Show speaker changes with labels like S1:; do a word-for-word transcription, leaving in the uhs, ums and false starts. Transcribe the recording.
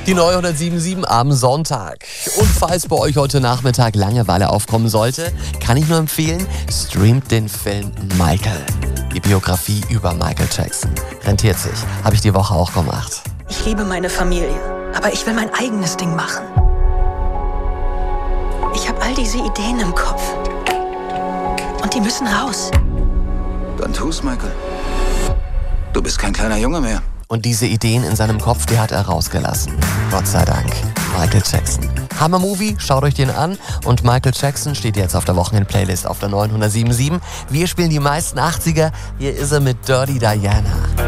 S1: Die neue hundertsieben am Sonntag. Und falls bei euch heute Nachmittag Langeweile aufkommen sollte, kann ich nur empfehlen, streamt den Film Michael. Die Biografie über Michael Jackson. Rentiert sich. Habe ich die Woche auch gemacht.
S2: Ich liebe meine Familie, aber ich will mein eigenes Ding machen. Ich habe all diese Ideen im Kopf. Und die müssen raus.
S3: Dann tu's, Michael. Du bist kein kleiner Junge mehr.
S1: Und diese Ideen in seinem Kopf, die hat er rausgelassen. Gott sei Dank. Michael Jackson. Hammer Movie, schaut euch den an. Und Michael Jackson steht jetzt auf der Wochenend-Playlist auf der neuen hundertsieben. Wir spielen die meisten achtziger. Hier ist er mit Dirty Diana.